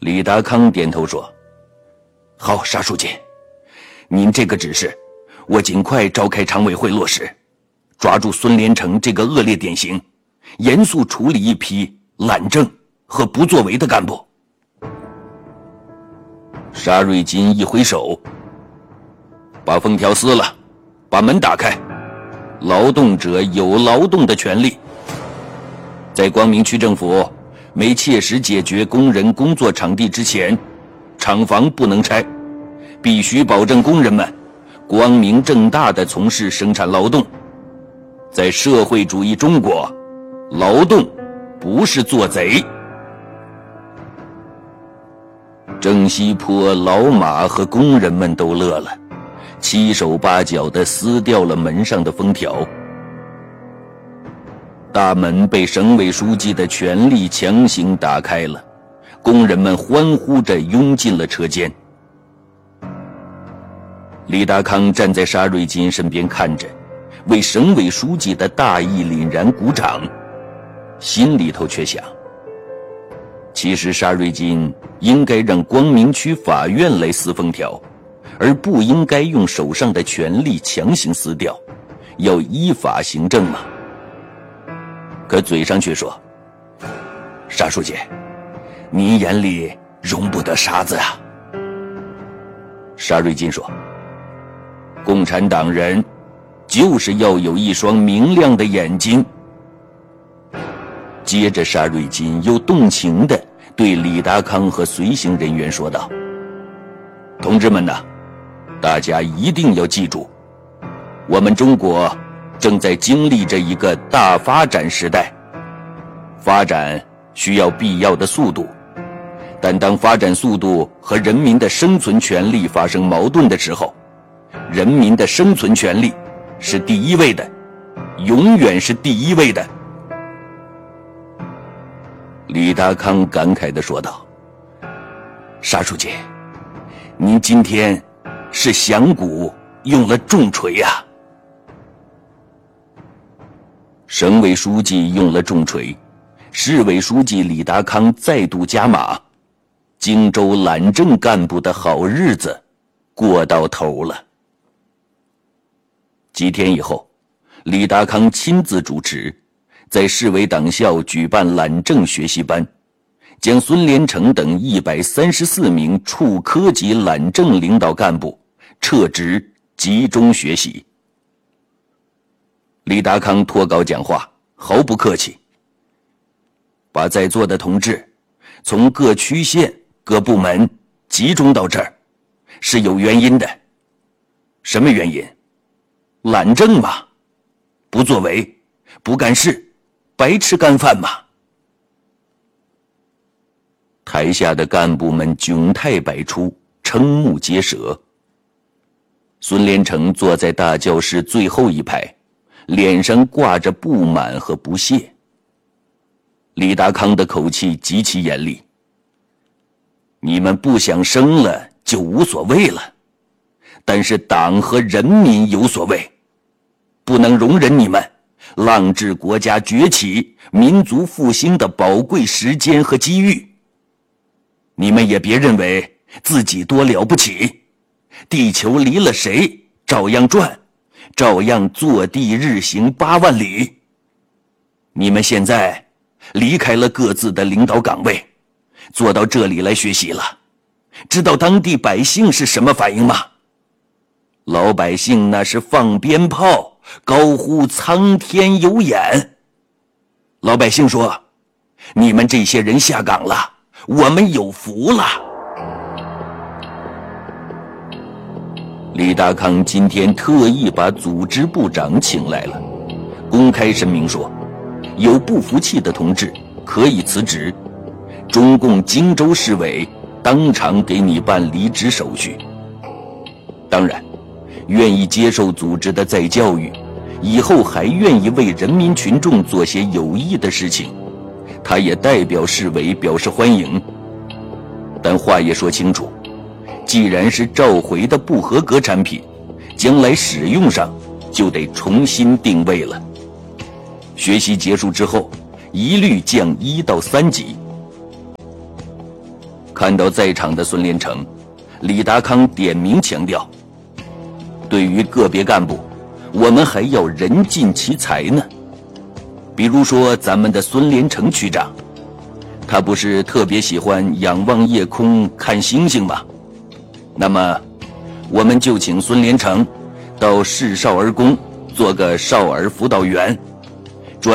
李达康点头说：好，沙书记，您这个指示我尽快召开常委会落实，抓住孙连成这个恶劣典型，严肃处理一批懒政和不作为的干部。沙瑞金一挥手，把封条撕了，把门打开，劳动者有劳动的权利。在光明区政府没切实解决工人工作场地之前，厂房不能拆，必须保证工人们光明正大地从事生产劳动。在社会主义中国，劳动不是做贼。郑西坡老马和工人们都乐了，七手八脚地撕掉了门上的封条。大门被省委书记的权力强行打开了，工人们欢呼着拥进了车间。李达康站在沙瑞金身边看着，为省委书记的大义凛然鼓掌，心里头却想，其实沙瑞金应该让光明区法院来撕封条，而不应该用手上的权力强行撕掉，要依法行政嘛。可嘴上却说，沙书记，你眼里容不得沙子啊。沙瑞金说，共产党人就是要有一双明亮的眼睛。接着沙瑞金又动情地对李达康和随行人员说道，同志们呐，大家一定要记住，我们中国正在经历着一个大发展时代，发展需要必要的速度，但当发展速度和人民的生存权利发生矛盾的时候，人民的生存权利是第一位的，永远是第一位的。李达康感慨地说道，沙书记，您今天是响鼓用了重锤啊。省委书记用了重锤，市委书记李达康再度加码，荆州懒政干部的好日子过到头了。几天以后，李达康亲自主持，在市委党校举办懒政学习班，将孙连成等134名处科级懒政领导干部撤职集中学习。李达康脱稿讲话，毫不客气，把在座的同志从各区县各部门集中到这儿，是有原因的。什么原因？懒政嘛，不作为，不干事，白吃干饭嘛。台下的干部们窘态百出，瞠目结舌。孙连成坐在大教室最后一排，脸上挂着不满和不屑。李达康的口气极其严厉，你们不想生了就无所谓了，但是党和人民有所谓，不能容忍你们浪掷国家崛起、民族复兴的宝贵时间和机遇。你们也别认为自己多了不起，地球离了谁照样转，照样坐地日行8万里。你们现在离开了各自的领导岗位，坐到这里来学习了，知道当地百姓是什么反应吗？老百姓那是放鞭炮，高呼苍天有眼。老百姓说，你们这些人下岗了，我们有福了。李达康今天特意把组织部长请来了，公开声明说，有不服气的同志可以辞职，中共荆州市委当场给你办离职手续。当然，愿意接受组织的再教育，以后还愿意为人民群众做些有益的事情，他也代表市委表示欢迎。但话也说清楚，既然是召回的不合格产品，将来使用上就得重新定位了。学习结束之后，一律降1到3级。 看到在场的孙连成，李达康点名强调，对于个别干部，我们还要人尽其才呢。比如说咱们的孙连成区长，他不是特别喜欢仰望夜空看星星吗？那么我们就请孙连成到市少儿宫做个少儿辅导员。